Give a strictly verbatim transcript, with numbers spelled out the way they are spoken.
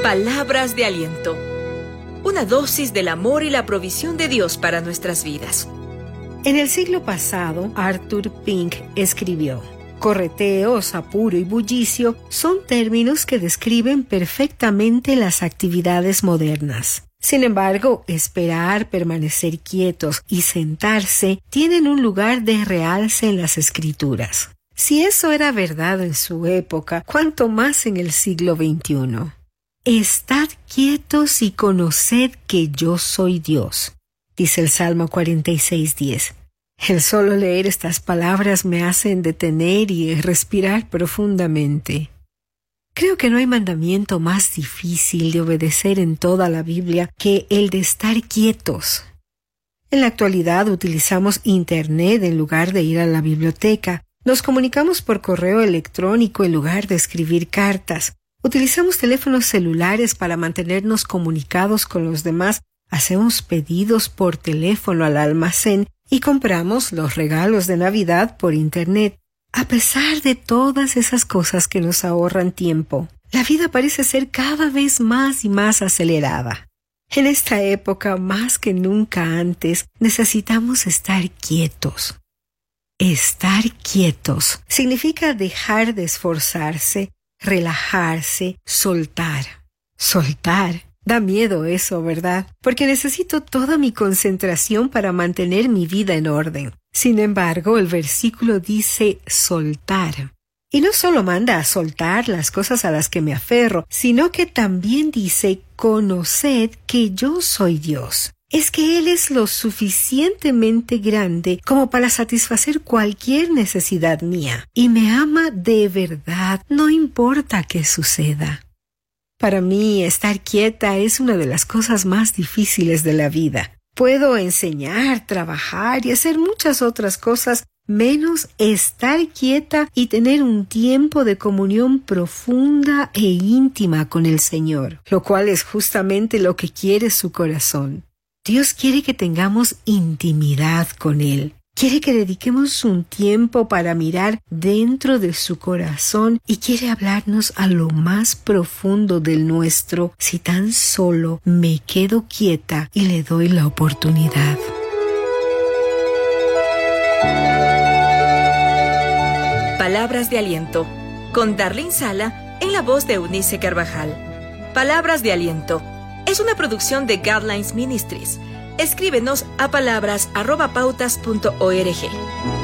Palabras de aliento. Una dosis del amor y la provisión de Dios para nuestras vidas. En el siglo pasado, Arthur Pink escribió: correteos, apuro y bullicio son términos que describen perfectamente las actividades modernas. Sin embargo, esperar, permanecer quietos y sentarse tienen un lugar de realce en las Escrituras. Si eso era verdad en su época, ¿cuánto más en el siglo veintiuno? Estad quietos y conoced que yo soy Dios, dice el Salmo cuarenta y seis, diez. El solo leer estas palabras me hacen detener y respirar profundamente. Creo que no hay mandamiento más difícil de obedecer en toda la Biblia que el de estar quietos. En la actualidad utilizamos Internet en lugar de ir a la biblioteca. Nos comunicamos por correo electrónico en lugar de escribir cartas. Utilizamos teléfonos celulares para mantenernos comunicados con los demás. Hacemos pedidos por teléfono al almacén y compramos los regalos de Navidad por Internet. A pesar de todas esas cosas que nos ahorran tiempo, la vida parece ser cada vez más y más acelerada. En esta época, más que nunca antes, necesitamos estar quietos. Estar quietos significa dejar de esforzarse, relajarse, soltar. Soltar. Da miedo eso, ¿verdad? Porque necesito toda mi concentración para mantener mi vida en orden. Sin embargo, el versículo dice soltar. Y no solo manda a soltar las cosas a las que me aferro, sino que también dice conoced que yo soy Dios. Es que Él es lo suficientemente grande como para satisfacer cualquier necesidad mía. Y me ama de verdad, no importa qué suceda. Para mí, estar quieta es una de las cosas más difíciles de la vida. Puedo enseñar, trabajar y hacer muchas otras cosas, menos estar quieta y tener un tiempo de comunión profunda e íntima con el Señor, lo cual es justamente lo que quiere su corazón. Dios quiere que tengamos intimidad con Él. Quiere que dediquemos un tiempo para mirar dentro de su corazón y quiere hablarnos a lo más profundo del nuestro si tan solo me quedo quieta y le doy la oportunidad. Palabras de aliento, con Darlene Sala en la voz de Eunice Carvajal. Palabras de aliento es una producción de Guidelines Ministries. Escríbenos a palabras arroba pautas punto org.